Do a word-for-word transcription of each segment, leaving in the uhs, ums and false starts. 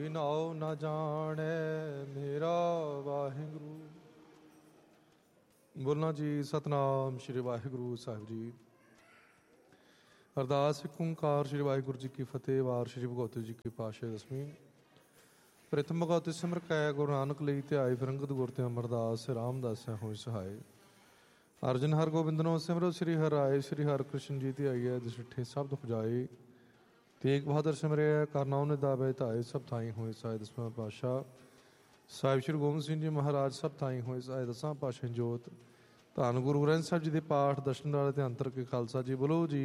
ਨਾਉ ਨਾ ਜਾਣੈ ਮੇਰਾ ਵਾਹਿਗੁਰੂ। ਬੋਲਣਾ ਜੀ ਸਤਨਾਮ ਸ਼੍ਰੀ ਵਾਹਿਗੁਰੂ ਸਾਹਿਬ ਜੀ। ਅਰਦਾਸ ਇੱਕ ਓਂਕਾਰ ਸ਼੍ਰੀ ਵਾਹਿਗੁਰੂ ਜੀ ਕੀ ਫਤਿਹ। ਵਾਰ ਸ਼੍ਰੀ ਭਗਵਤੀ ਜੀ ਕੀ ਪਾਤਸ਼ਾਹੀ ਦਸਵੀਂ। ਪ੍ਰਥਮ ਭਗਵਤੀ ਸਿਮਰ ਕੈ ਗੁਰੂ ਨਾਨਕ ਲਈ ਧਿਆਏ ਫਿਰੰਗਤ ਗੁਰ ਤੇ ਅਮਰਦਾਸ ਰਾਮਦਾਸੈ ਹੋਇ ਸਹਾਏ। ਅਰਜਨ ਹਰ ਗੋਬਿੰਦਨੋ ਸਿਮਰੋ ਸ੍ਰੀ ਹਰਿ ਰਾਏ। ਸ੍ਰੀ ਹਰਿ ਕ੍ਰਿਸ਼ਨ ਜੀ ਧਿਆਈਐ ਜਿਸ ਡਿਠੇ ਸਭ ਦੁਖ ਜਾਏ। ਤੇਗ ਬਹਾਦਰ ਸਿਮਰਿਆ ਕਰ ਨਾਉ ਨਿਦਾਵੇ ਧਾਏ। ਸਭ ਥਾਈ ਹੋਏ ਸਹਾਏ। ਦਸਵਾਂ ਪਾਤਸ਼ਾਹ ਸਾਹਿਬ ਸ਼੍ਰੀ ਗੋਬਿੰਦ ਸਿੰਘ ਜੀ ਮਹਾਰਾਜ ਸਭ ਥਾਈ ਹੋਏ ਸਹਾਏ। ਦਸਾਂ ਪਾਤਸ਼ਾਹੀ ਜੋਤ ਧੰਨ ਗੁਰੂ ਗ੍ਰੰਥ ਸਾਹਿਬ ਜੀ ਦੇ ਪਾਠ ਦਰਸ਼ਨ ਵਾਲੇ ਤੇ ਅੰਤਰ ਕੇ ਖਾਲਸਾ ਜੀ ਬੋਲੋ ਜੀ।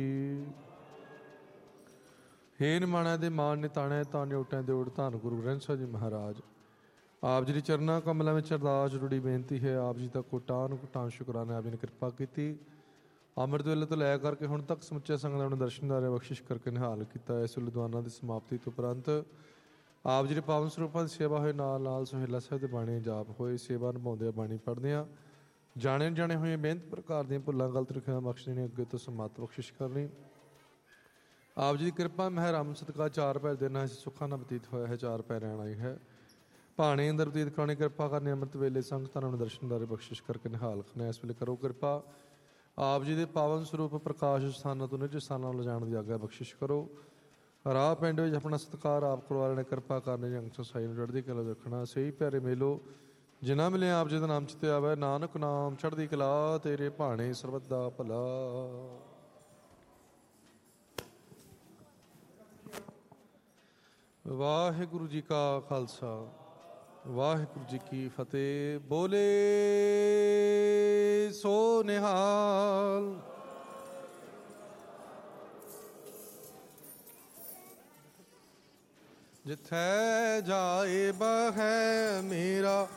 ਹੇ ਨਿਮਾਣਿਆਂ ਦੇ ਮਾਣ ਨਿਤਾਣਿਆ ਤਾਂ ਨਿਉਟਿਆਂ ਦੇ ਉੜ ਧੰਨ ਗੁਰੂ ਗ੍ਰੰਥ ਸਾਹਿਬ ਜੀ ਮਹਾਰਾਜ। ਆਪ ਜੀ ਦੀ ਚਰਨਾਂ ਕਮਲਾਂ ਵਿੱਚ ਅਰਦਾਸ ਜੁੜੀ ਬੇਨਤੀ ਹੈ। ਆਪ ਜੀ ਦਾ ਕੋਟਾਨ ਕੋਟਾਨ ਸ਼ੁਕਰਾਨਾ। ਆਪ ਜੀ ਨੇ ਕਿਰਪਾ ਕੀਤੀ ਅੰਮ੍ਰਿਤ ਵੇਲੇ ਤੋਂ ਲੈ ਕਰਕੇ ਹੁਣ ਤੱਕ ਸਮੁੱਚੇ ਸੰਗਤਾਂ ਨੂੰ ਦਰਸ਼ਨਦਾਰੇ ਬਖਸ਼ਿਸ਼ ਕਰਕੇ ਨਿਹਾਲ ਕੀਤਾ। ਇਸ ਵਿਦਵਾਨਾਂ ਦੀ ਸਮਾਪਤੀ ਤੋਂ ਉਪਰੰਤ ਆਪ ਜੀ ਦੇ ਪਾਵਨ ਸਰੂਪਾਂ ਦੀ ਸੇਵਾ ਹੋਏ। ਨਾਲ ਨਾਲ ਸੁਹੇਲਾ ਸਾਹਿਬ ਦੇ ਬਾਣੀ ਜਾਪ ਹੋਏ। ਸੇਵਾ ਨਿਭਾਉਂਦੇ ਬਾਣੀ ਪੜ੍ਹਦਿਆਂ ਜਾਣੇ ਜਾਣੇ ਹੋਏ ਬੇਅੰਤ ਪ੍ਰਕਾਰ ਦੀਆਂ ਭੁੱਲਾਂ ਗਲਤ ਲਿਖਿਆ ਬਖਸ਼ ਦੇਣੀ। ਅੱਗੇ ਤੋਂ ਸਮੱਤ ਬਖਸ਼ਿਸ਼ ਕਰਨੀ। ਆਪ ਜੀ ਦੀ ਕਿਰਪਾ ਮਹਿਰਾਮ ਸਦਕਾ ਚਾਰ ਪੈਰ ਦੇਣਾ ਇਸ ਸੁੱਖਾਂ ਨਾਲ ਬਤੀਤ ਹੋਇਆ ਹੈ। ਚਾਰ ਪੈਰ ਰਹਿਣ ਆਈ ਹੈ ਭਾਣੇ ਅੰਦਰ ਬਤੀਤ ਕਰਾਉਣੀ। ਕਿਰਪਾ ਕਰਨੀ ਅੰਮ੍ਰਿਤ ਵੇਲੇ ਸੰਗਤਾਂ ਨੂੰ ਦਰਸ਼ਨਦਾਰੇ ਬਖਸ਼ਿਸ਼ ਕਰਕੇ ਨਿਹਾਲ ਕਰਨਾ। ਇਸ ਵੇਲੇ ਕਰੋ ਕਿਰਪਾ ਆਪ ਜੀ ਦੇ ਪਾਵਨ ਸਰੂਪ ਪ੍ਰਕਾਸ਼ ਸਥਾਨਾਂ ਤੋਂ ਨਿਜ ਸਥਾਨਾਂ ਨੂੰ ਲਿਜਾਣ ਦੀ ਆਗਿਆ ਬਖਸ਼ਿਸ਼ ਕਰੋ। ਰਾਹ ਪਿੰਡ ਵਿੱਚ ਆਪਣਾ ਸਤਿਕਾਰ ਆਪ ਕਰਵਾ ਲੈਣਾ। ਕਿਰਪਾ ਕਰਨੀ ਜੰਗ ਸਾਈ ਨੂੰ ਚੜ੍ਹਦੀ ਕਲਾ ਰੱਖਣਾ। ਸਹੀ ਪਿਆਰੇ ਮੇਲੋ ਜਿਨ੍ਹਾਂ ਮਿਲੇ ਆਪ ਜੀ ਦਾ ਨਾਮ ਚਿੱਤੇ ਆਵੇ। ਨਾਨਕ ਨਾਮ ਚੜ੍ਹਦੀ ਕਲਾ ਤੇਰੇ ਭਾਣੇ ਸਰਬਤ ਦਾ ਭਲਾ। ਵਾਹਿਗੁਰੂ ਜੀ ਕਾ ਖਾਲਸਾ ਵਾਹਿਗੁਰੂ ਜੀ ਕੀ ਫਤਿਹ। ਬੋਲੇ ਸੋ ਨਿਹਾਲ। ਜਿੱਥੈ ਜਾਏ ਬਹੈ ਮੇਰਾ